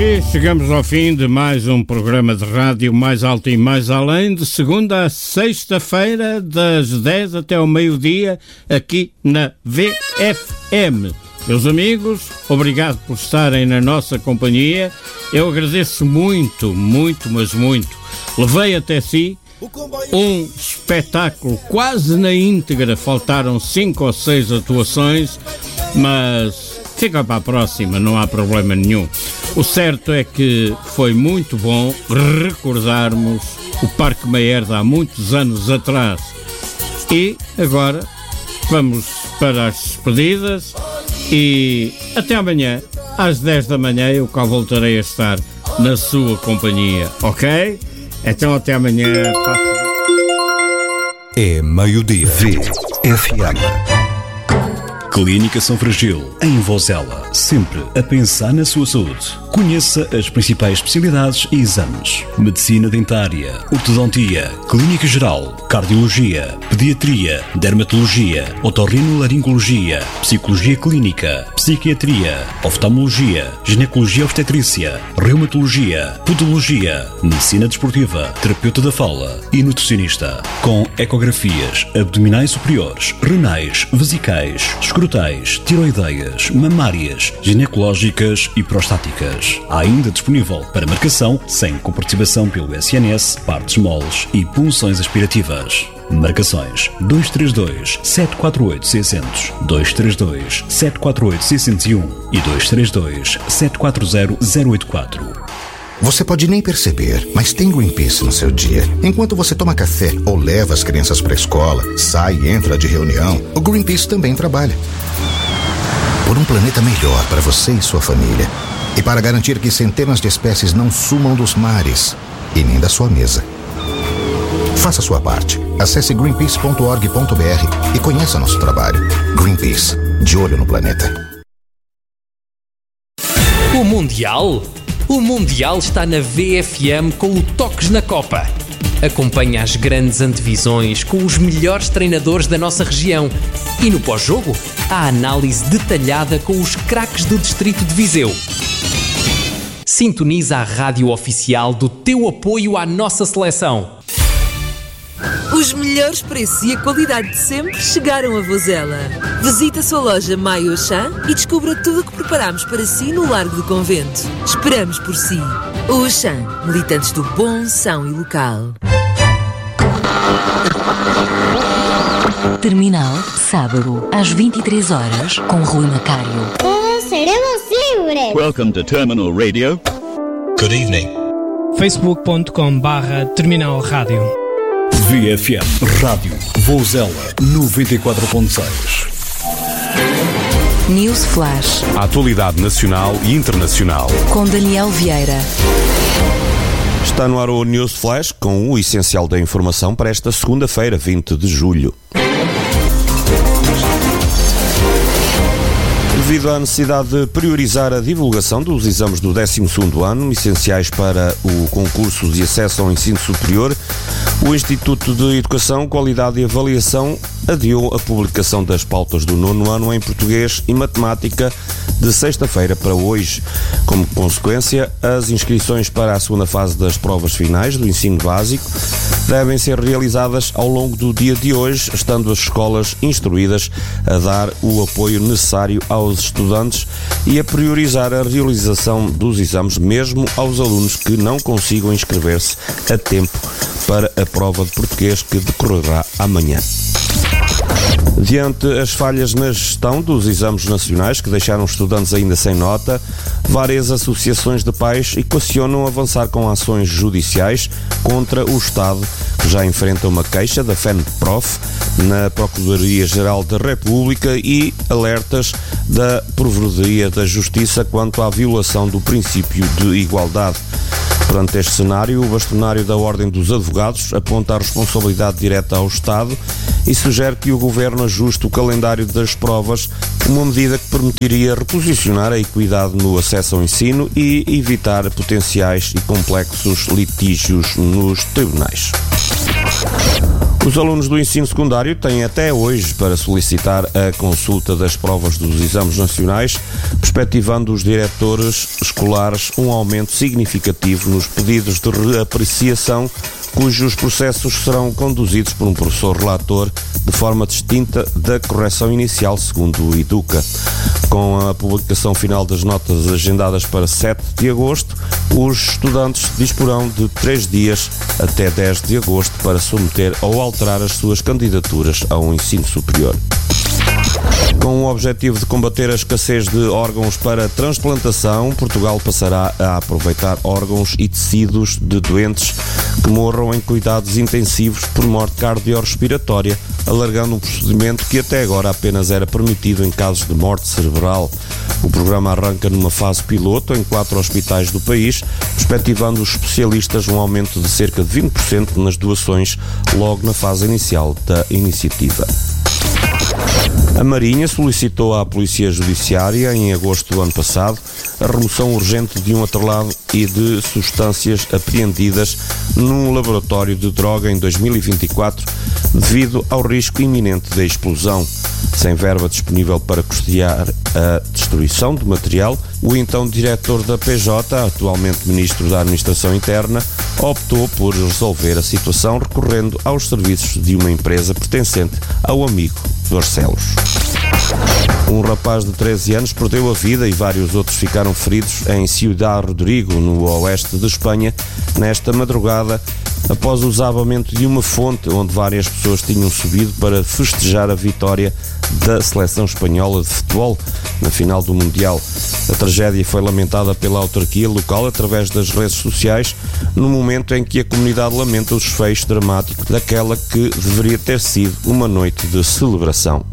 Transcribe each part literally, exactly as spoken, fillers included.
E chegamos ao fim de mais um programa de rádio mais alto e mais além, de segunda a sexta-feira, das dez até ao meio-dia, aqui na V F M. Meus amigos, obrigado por estarem na nossa companhia. Eu agradeço muito, muito, mas muito. Levei até si um espetáculo quase na íntegra, faltaram cinco ou seis atuações, mas fica para a próxima, não há problema nenhum. O certo é que foi muito bom recordarmos o Parque Mayer de há muitos anos atrás. E agora vamos para as despedidas e até amanhã, às dez da manhã, eu cá voltarei a estar na sua companhia, ok? Então até amanhã. É meio-dia. V F M. Clínica São Fragil, em Vozela, sempre a pensar na sua saúde. Conheça as principais especialidades e exames: medicina dentária, ortodontia, clínica geral, cardiologia, pediatria, dermatologia, otorrinolaringologia, psicologia clínica, psiquiatria, oftalmologia, ginecologia obstetrícia, reumatologia, podologia, medicina desportiva, terapeuta da fala e nutricionista, com ecografias abdominais superiores, renais, vesicais, escrotais, tiroideias, mamárias, ginecológicas e prostáticas. Há ainda disponível para marcação, sem comparticipação pelo S N S, partes moles e punções aspirativas. Marcações dois três dois, sete quatro oito, seis zero zero, dois três dois, sete quatro oito, seis zero um e dois três dois, sete quatro zero, zero oito quatro. Você pode nem perceber, mas tem Greenpeace no seu dia. Enquanto você toma café ou leva as crianças para a escola, sai e entra de reunião, o Greenpeace também trabalha. Por um planeta melhor para você e sua família. E para garantir que centenas de espécies não sumam dos mares e nem da sua mesa. Faça sua parte. Acesse greenpeace ponto org ponto b r e conheça nosso trabalho. Greenpeace, de olho no planeta. O Mundial? O Mundial está na V F M com o Toques na Copa. Acompanhe as grandes antevisões com os melhores treinadores da nossa região. E no pós-jogo, a análise detalhada com os craques do distrito de Viseu. Sintoniza a rádio oficial do teu apoio à nossa seleção. Os melhores preços e a qualidade de sempre chegaram a Vozela. Visite a sua loja Maio Auchan e descubra tudo o que preparamos para si no Largo do Convento. Esperamos por si. O Auchan, militantes do bom, são e local. Terminal, sábado, às vinte e três horas, com Rui Macário. Todos seremos livres. Welcome to Terminal Radio. Good evening. facebook ponto com barra Terminal Rádio. V F M Rádio Vozela noventa e quatro ponto seis. News Flash. A atualidade nacional e internacional. Com Daniel Vieira. Está no ar o News Flash com o essencial da informação para esta segunda-feira, vinte de julho. Devido à necessidade de priorizar a divulgação dos exames do décimo segundo ano, essenciais para o concurso de acesso ao ensino superior, o Instituto de Educação, Qualidade e Avaliação adiou a publicação das pautas do nono ano em português e matemática de sexta-feira para hoje. Como consequência, as inscrições para a segunda fase das provas finais do ensino básico devem ser realizadas ao longo do dia de hoje, estando as escolas instruídas a dar o apoio necessário aos estudantes e a priorizar a realização dos exames mesmo aos alunos que não consigam inscrever-se a tempo para a prova de português que decorrerá amanhã. Diante as falhas na gestão dos exames nacionais que deixaram estudantes ainda sem nota, várias associações de pais equacionam avançar com ações judiciais contra o Estado, que já enfrenta uma queixa da FENPROF na Procuradoria-Geral da República e alertas da Provedoria da Justiça quanto à violação do princípio de igualdade. Perante este cenário, o bastonário da Ordem dos Advogados aponta a responsabilidade direta ao Estado e sugere que o Governo ajuste o calendário das provas, uma medida que permitiria reposicionar a equidade no acesso ao ensino e evitar potenciais e complexos litígios nos tribunais. Os alunos do ensino secundário têm até hoje para solicitar a consulta das provas dos exames nacionais, perspectivando os diretores escolares um aumento significativo nos pedidos de reapreciação, cujos processos serão conduzidos por um professor relator de forma distinta da correção inicial, segundo o Educa. Com a publicação final das notas agendadas para sete de agosto, os estudantes disporão de três dias até dez de agosto para submeter ou alterar as suas candidaturas ao ensino superior. Com o objetivo de combater a escassez de órgãos para transplantação, Portugal passará a aproveitar órgãos e tecidos de doentes que morram em cuidados intensivos por morte cardiorrespiratória, alargando um procedimento que até agora apenas era permitido em casos de morte cerebral. O programa arranca numa fase piloto em quatro hospitais do país, perspectivando os especialistas um aumento de cerca de vinte por cento nas doações logo na fase inicial da iniciativa. A Marinha solicitou à Polícia Judiciária, em agosto do ano passado, a remoção urgente de um atrelado e de substâncias apreendidas num laboratório de droga em dois mil e vinte e quatro, devido ao risco iminente de explosão. Sem verba disponível para custear a destruição do material, o então diretor da P J, atualmente Ministro da Administração Interna, optou por resolver a situação recorrendo aos serviços de uma empresa pertencente ao amigo Barcelos. Um rapaz de treze anos perdeu a vida e vários outros ficaram feridos em Ciudad Rodrigo, no oeste de Espanha, nesta madrugada, após o desabamento de uma fonte onde várias pessoas tinham subido para festejar a vitória da seleção espanhola de futebol na final do Mundial. A tragédia foi lamentada pela autarquia local através das redes sociais, no momento em que a comunidade lamenta o desfecho dramático daquela que deveria ter sido uma noite de celebração.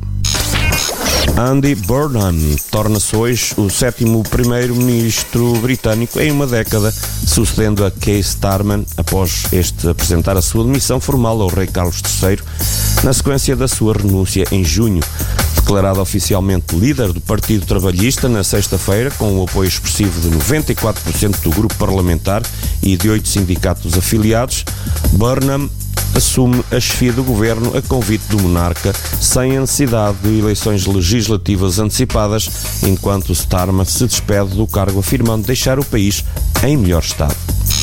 Andy Burnham torna-se hoje o sétimo primeiro-ministro britânico em uma década, sucedendo a Keir Starmer após este apresentar a sua demissão formal ao rei Carlos terceiro, na sequência da sua renúncia em junho. Declarado oficialmente líder do Partido Trabalhista na sexta-feira, com o apoio expressivo de noventa e quatro por cento do grupo parlamentar e de oito sindicatos afiliados, Burnham assume a chefia do governo a convite do monarca, sem a necessidade de eleições legislativas antecipadas, enquanto Starmer se despede do cargo afirmando deixar o país em melhor estado.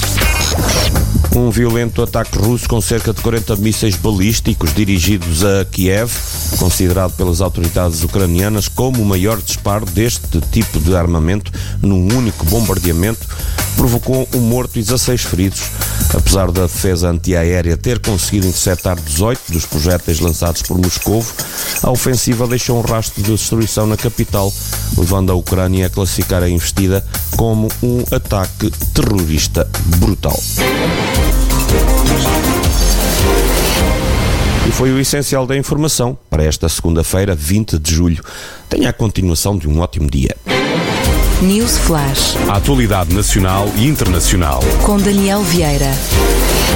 Um violento ataque russo com cerca de quarenta mísseis balísticos dirigidos a Kiev, considerado pelas autoridades ucranianas como o maior disparo deste tipo de armamento num único bombardeamento, provocou um morto e dezasseis feridos. Apesar da defesa antiaérea ter conseguido interceptar dezoito dos projéteis lançados por Moscovo, a ofensiva deixou um rastro de destruição na capital, levando a Ucrânia a classificar a investida como um ataque terrorista brutal. E foi o essencial da informação para esta segunda-feira, vinte de julho. Tenha a continuação de um ótimo dia. News Flash. A atualidade nacional e internacional. Com Daniel Vieira.